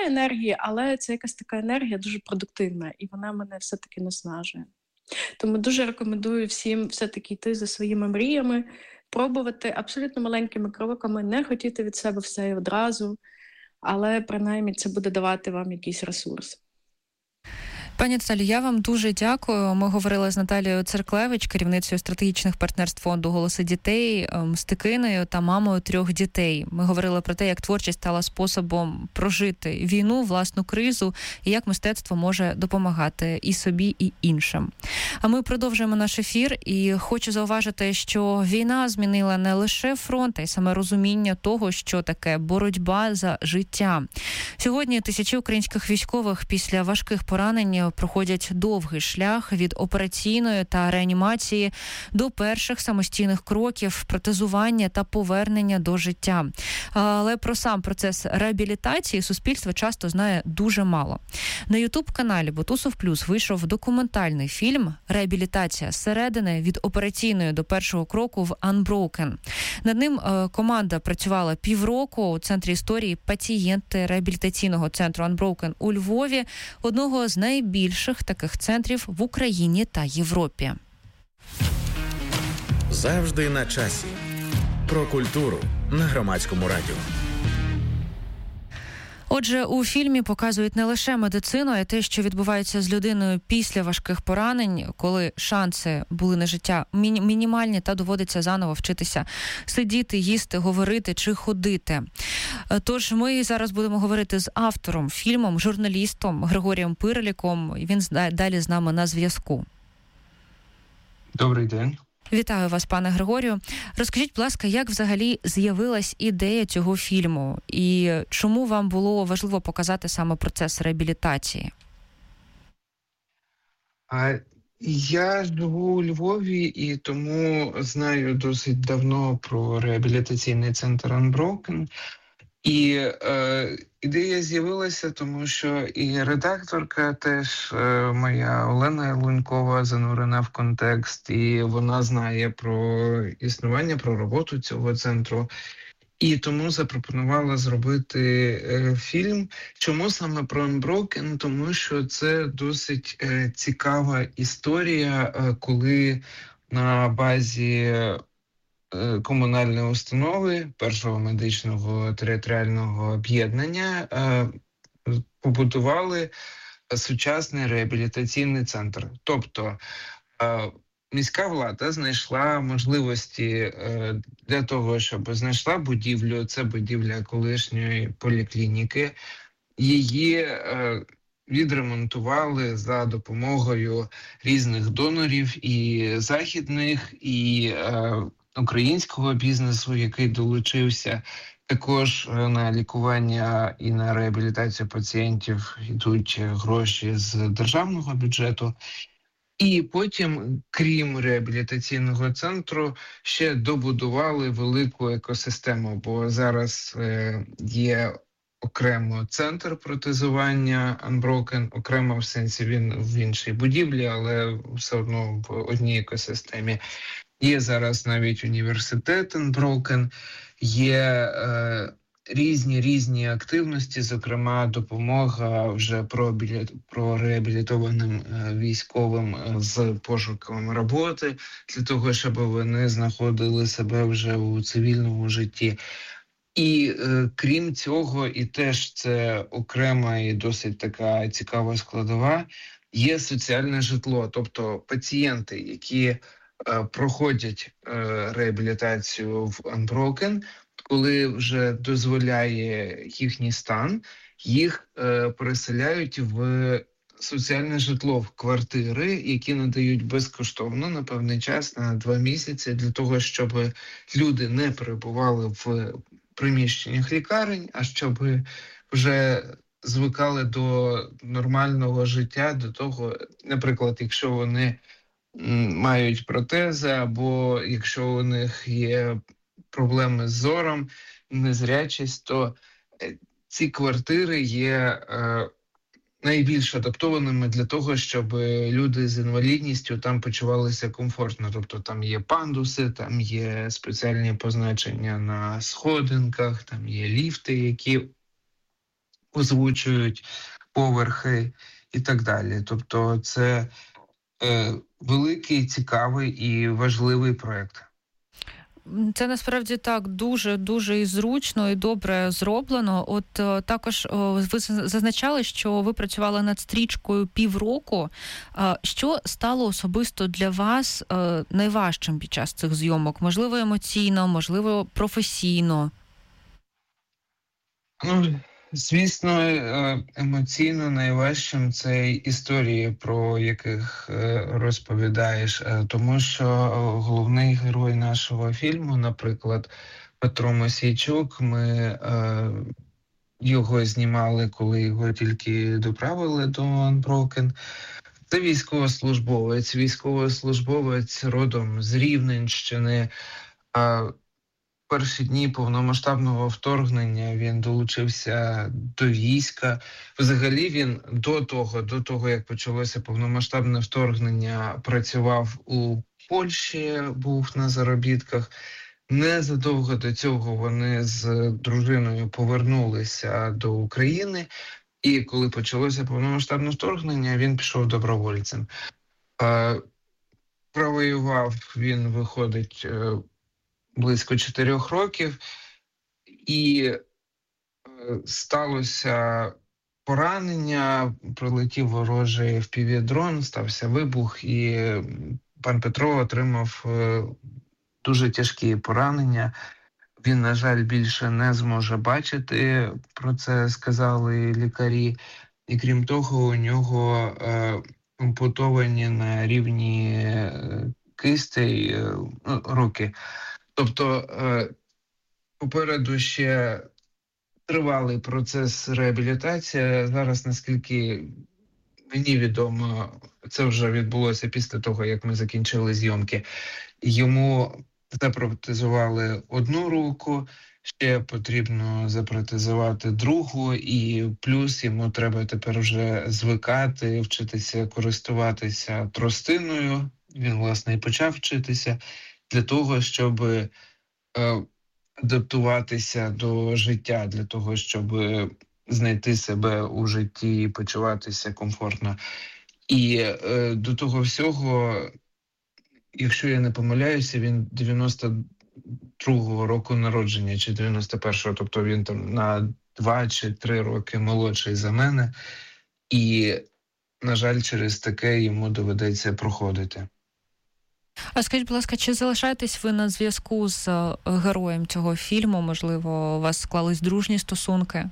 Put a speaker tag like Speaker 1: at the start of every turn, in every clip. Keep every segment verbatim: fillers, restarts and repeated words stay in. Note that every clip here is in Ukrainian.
Speaker 1: вистачає енергії, але це якась така енергія дуже продуктивна, і вона мене все-таки наснажує. Тому дуже рекомендую всім все-таки йти за своїми мріями, пробувати абсолютно маленькими кроками, не хотіти від себе все і одразу, але принаймні це буде давати вам якийсь ресурс.
Speaker 2: Пані Наталі, я вам дуже дякую. Ми говорили з Наталією Церклевич, керівницею стратегічних партнерств фонду «Голоси дітей», мстикинею та мамою трьох дітей. Ми говорили про те, як творчість стала способом прожити війну, власну кризу, і як мистецтво може допомагати і собі, і іншим. А ми продовжуємо наш ефір, і хочу зауважити, що війна змінила не лише фронт, а й саме розуміння того, що таке боротьба за життя. Сьогодні тисячі українських військових після важких поранень проходять довгий шлях від операційної та реанімації до перших самостійних кроків, протезування та повернення до життя. Але про сам процес реабілітації суспільство часто знає дуже мало. На ютуб-каналі Бутусов Плюс вийшов документальний фільм «Реабілітація зсередини від операційної до першого кроку в Unbroken». Над ним команда працювала півроку у Центрі історії пацієнти реабілітаційного центру Unbroken у Львові, одного з найбільших більших таких центрів в Україні та Європі.
Speaker 3: Завжди на часі. Про культуру на Громадському радіо.
Speaker 2: Отже, у фільмі показують не лише медицину, а й те, що відбувається з людиною після важких поранень, коли шанси були на життя міні- мінімальні та доводиться заново вчитися сидіти, їсти, говорити чи ходити. Тож ми зараз будемо говорити з автором фільму, журналістом Григорієм Пирліком. Він далі з нами на зв'язку.
Speaker 4: Добрий день.
Speaker 2: Вітаю вас, пане Григорію. Розкажіть, будь ласка, як взагалі з'явилась ідея цього фільму і чому вам було важливо показати саме процес реабілітації?
Speaker 4: А я живу у Львові і тому знаю досить давно про реабілітаційний центр Unbroken. І е, ідея з'явилася, тому що і редакторка теж е, моя Олена Лунькова занурена в контекст, і вона знає про існування, про роботу цього центру. І тому запропонувала зробити е, фільм. Чому саме про Unbroken? Тому що це досить е, цікава історія, е, коли на базі комунальної установи першого медичного територіального об'єднання е, побудували сучасний реабілітаційний центр. Тобто е, міська влада знайшла можливості е, для того, щоб знайшла будівлю, це будівля колишньої поліклініки, її е, відремонтували за допомогою різних донорів і західних, і е, українського бізнесу, який долучився. Також на лікування і на реабілітацію пацієнтів йдуть гроші з державного бюджету. І потім, крім реабілітаційного центру, ще добудували велику екосистему, бо зараз е, є окремо центр протезування Unbroken, окремо в сенсі він в іншій будівлі, але все одно в одній екосистемі. Є зараз навіть університет Unbroken, є е, різні різні активності, зокрема допомога вже про, про реабілітованим е, військовим е, з пошуком роботи, для того, щоб вони знаходили себе вже у цивільному житті. І е, крім цього, і теж це окрема і досить така цікава складова, є соціальне житло, тобто пацієнти, які проходять е, реабілітацію в Unbroken, коли вже дозволяє їхній стан, їх е, переселяють в соціальне житло, в квартири, які надають безкоштовно на певний час, на два місяці, для того, щоб люди не перебували в приміщеннях лікарень, а щоб вже звикали до нормального життя, до того, наприклад, якщо вони мають протези, або якщо у них є проблеми з зором, незрячість, то ці квартири є е, найбільш адаптованими для того, щоб люди з інвалідністю там почувалися комфортно. Тобто там є пандуси, там є спеціальні позначення на сходинках, там є ліфти, які озвучують поверхи і так далі. Тобто це е, великий, цікавий і важливий проєкт.
Speaker 2: Це насправді так дуже-дуже і зручно, і добре зроблено. От о, також о, ви зазначали, що ви працювали над стрічкою півроку. А, що стало особисто для вас а, найважчим під час цих зйомок? Можливо, емоційно, можливо, професійно?
Speaker 4: Ну, звісно, емоційно найважчим це історії, про яких розповідаєш, тому що головний герой нашого фільму, наприклад, Петро Мосійчук, ми його знімали, коли його тільки доправили до Unbroken. Це військовослужбовець, військовослужбовець родом з Рівненщини. Перші дні повномасштабного вторгнення він долучився до війська. Взагалі він до того, до того, як почалося повномасштабне вторгнення, працював у Польщі, був на заробітках. Незадовго до цього вони з дружиною повернулися до України. І коли почалося повномасштабне вторгнення, він пішов добровольцем. Провоював він, виходить, близько чотирьох років, і сталося поранення, прилетів ворожий еф пі ві-дрон, стався вибух, і пан Петро отримав дуже тяжкі поранення. Він, на жаль, більше не зможе бачити, про це сказали лікарі. І крім того, у нього ампутовані на рівні кистей руки. Тобто попереду ще тривалий процес реабілітації. Зараз, наскільки мені відомо, це вже відбулося після того, як ми закінчили зйомки. Йому запротезували одну руку, ще потрібно запротезувати другу, і плюс йому треба тепер вже звикати, вчитися користуватися тростиною. Він, власне, і почав вчитися для того, щоб е, адаптуватися до життя, для того, щоб знайти себе у житті і почуватися комфортно. І е, до того всього, якщо я не помиляюся, він дев'яносто другого року народження, чи дев'яносто першого, тобто він там на два чи три роки молодший за мене. І, на жаль, через таке йому доведеться проходити.
Speaker 2: А скажіть, будь ласка, чи залишаєтесь ви на зв'язку з героєм цього фільму? Можливо, у вас склались дружні стосунки?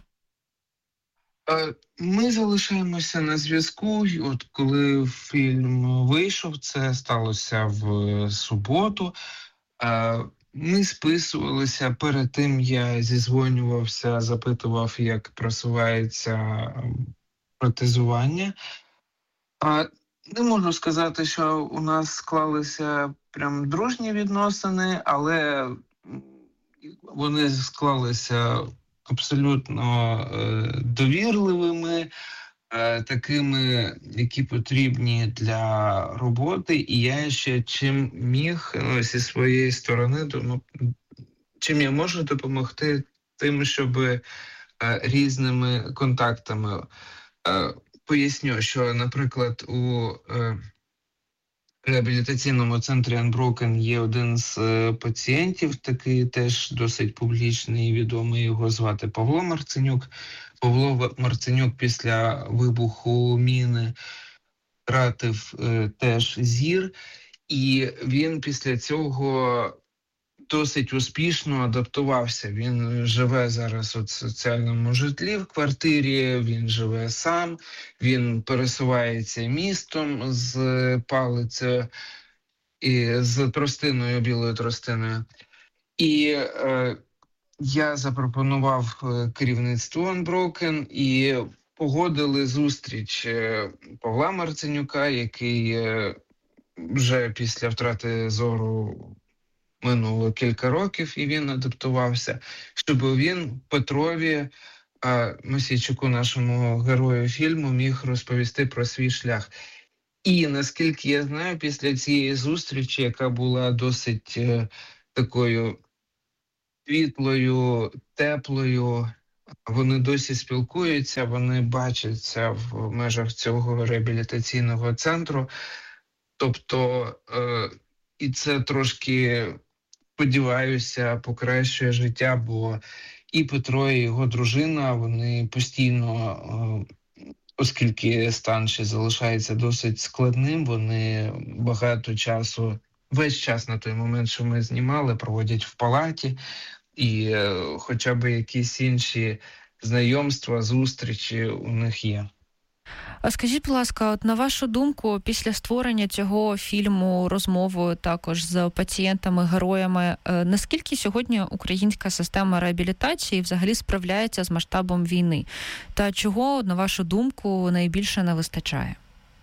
Speaker 4: Ми залишаємося на зв'язку. От коли фільм вийшов, це сталося в суботу. Ми списувалися. Перед тим я зізвонювався, запитував, як просувається протезування. Не можу сказати, що у нас склалися прям дружні відносини, але вони склалися абсолютно е, довірливими, е, такими, які потрібні для роботи. І я ще чим міг, ну, зі своєї сторони, думаю, чим я можу допомогти тим, щоб е, різними контактами. Е, Поясню, що, наприклад, у е, реабілітаційному центрі Unbroken є один з е, пацієнтів, такий теж досить публічний і відомий, його звати Павло Марценюк. Павло Марценюк після вибуху міни втратив е, теж зір, і він після цього досить успішно адаптувався. Він живе зараз у соціальному житлі в квартирі, він живе сам, він пересувається містом з палицею і з тростиною, білою тростиною. І е, я запропонував керівництву Unbroken і погодили зустріч Павла Марценюка, який е, вже після втрати зору минуло кілька років, і він адаптувався, щоб він Петрові, а, Мосійчуку, нашому герою фільму, міг розповісти про свій шлях. І, наскільки я знаю, після цієї зустрічі, яка була досить е, такою світлою, теплою, вони досі спілкуються, вони бачаться в межах цього реабілітаційного центру. Тобто, е, і це трошки, сподіваюся, покращує життя, бо і Петро, і його дружина, вони постійно, е, оскільки стан ще залишається досить складним, вони багато часу, весь час на той момент, що ми знімали, проводять в палаті. І е, хоча б якісь інші знайомства, зустрічі у них є.
Speaker 2: А скажіть, будь ласка, от на вашу думку, після створення цього фільму, розмовою також з пацієнтами, героями, наскільки сьогодні українська система реабілітації взагалі справляється з масштабом війни? Та чого, на вашу думку, найбільше не вистачає?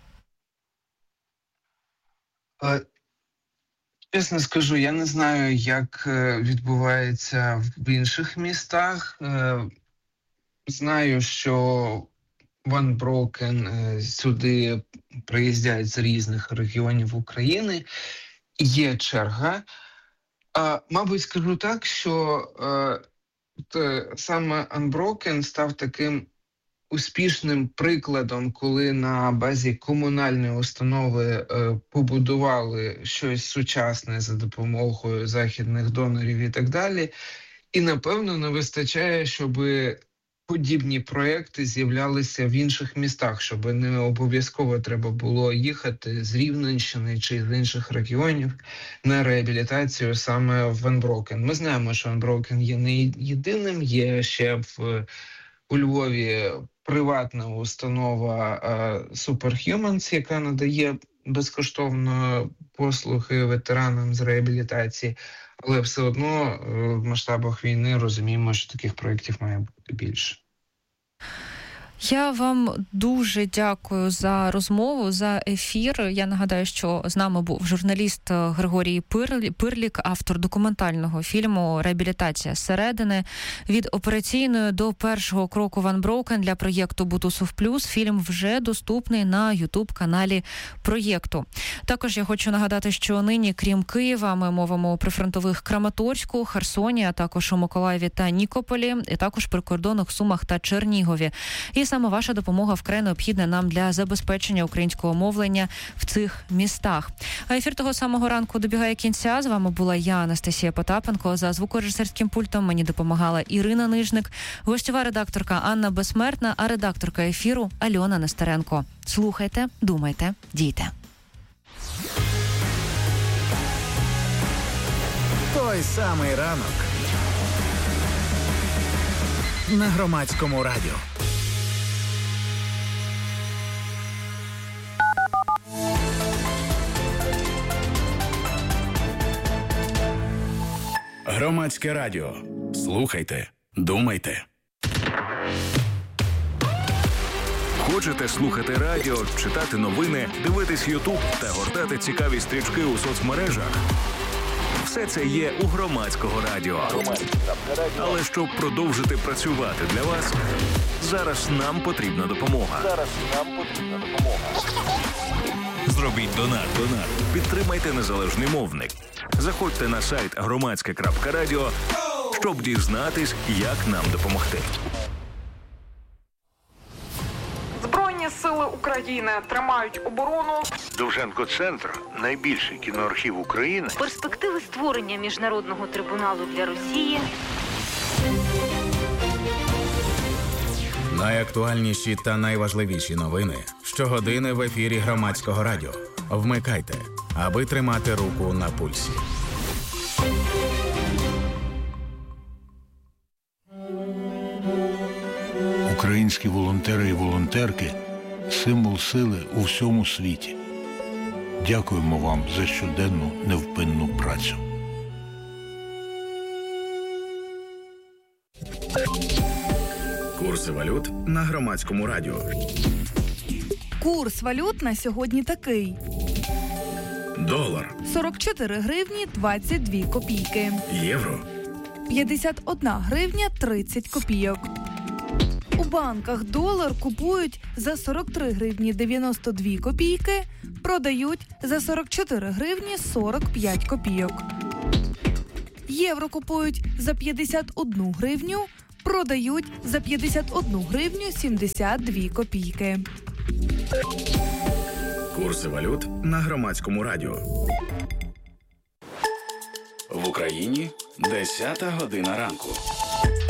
Speaker 4: А, чесно скажу, я не знаю, як відбувається в інших містах. Знаю, що One Broken сюди приїздять з різних регіонів України. Є черга. А, мабуть, скажу так, що а, те, саме Unbroken став таким успішним прикладом, коли на базі комунальної установи е, побудували щось сучасне за допомогою західних донорів і так далі. І, напевно, не вистачає, щоб подібні проекти з'являлися в інших містах, щоб не обов'язково треба було їхати з Рівненщини чи з інших регіонів на реабілітацію саме в Unbroken. Ми знаємо, що Unbroken є не єдиним, є ще в у Львові приватна установа Superhumans, яка надає безкоштовно послуги ветеранам з реабілітації, але все одно в масштабах війни розуміємо, що таких проєктів має бути більше.
Speaker 2: Я вам дуже дякую за розмову, за ефір. Я нагадаю, що з нами був журналіст Григорій Пирлік, автор документального фільму «Реабілітація зсередини. Від операційної до першого кроку в Unbroken» для проєкту «Бутусов Плюс». Фільм вже доступний на ютуб-каналі проєкту. Також я хочу нагадати, що нині, крім Києва, ми мовимо у прифронтових Краматорську, Херсоні, а також у Миколаєві та Нікополі, і також прикордонних Сумах та Чернігові. І саме ваша допомога вкрай необхідна нам для забезпечення українського мовлення в цих містах. А ефір того самого ранку добігає кінця. З вами була я, Анастасія Потапенко. За звукорежисерським пультом мені допомагала Ірина Нижник, гостьова редакторка Анна Безсмертна, а редакторка ефіру Альона Нестеренко. Слухайте, думайте, дійте.
Speaker 3: Той самий ранок на Громадському радіо. Громадське радіо. Слухайте, думайте.
Speaker 5: Хочете слухати радіо, читати новини, дивитись Ютуб та гортати цікаві стрічки у соцмережах? Все це є у Громадського радіо. Але щоб продовжити працювати для вас, зараз нам потрібна допомога. Зараз нам потрібна допомога. Зробіть донат. Донат. Підтримайте незалежний мовник. Заходьте на сайт громадське крапка радіо, щоб дізнатись, як нам допомогти.
Speaker 6: Збройні сили України тримають оборону.
Speaker 7: Довженко-центр – найбільший кіноархів України.
Speaker 8: Перспективи створення міжнародного трибуналу для Росії.
Speaker 3: Найактуальніші та найважливіші новини щогодини в ефірі Громадського радіо. Вмикайте, аби тримати руку на пульсі.
Speaker 9: Українські волонтери і волонтерки – символ сили у всьому світі. Дякуємо вам за щоденну невпинну працю.
Speaker 3: Курси валют на Громадському радіо.
Speaker 10: Курс валют на сьогодні такий.
Speaker 3: Долар.
Speaker 10: сорок чотири гривні двадцять дві копійки.
Speaker 3: Євро.
Speaker 10: п'ятдесят одна гривня тридцять копійок. У банках долар купують за сорок три гривні дев'яносто дві копійки, продають за сорок чотири гривні сорок п'ять копійок. Євро купують за п'ятдесят одну гривню, продають за п'ятдесят одну гривню сімдесят дві копійки.
Speaker 3: Курси валют на Громадському радіо. В Україні десята година ранку.